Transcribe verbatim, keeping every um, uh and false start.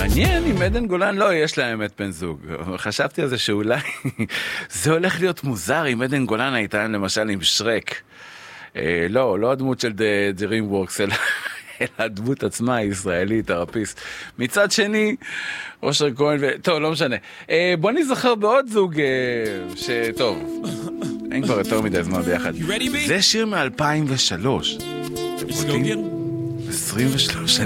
מעניין אם עדן גולן לא, יש להם את בן זוג. חשבתי על זה שאולי זה הולך להיות מוזר אם עדן גולן הייתה למשל עם שרק. אה, לא, לא הדמות של The Dreamworks, אלא, אלא הדמות עצמה הישראלית, הרפיסט. מצד שני, אושר כהן ו... טוב, לא משנה. אה, בוא נזכר בעוד זוג אה, שטוב, אין כבר יותר מדי זמן ביחד. זה שיר מ-אלפיים ושלוש. עשרים ושלוש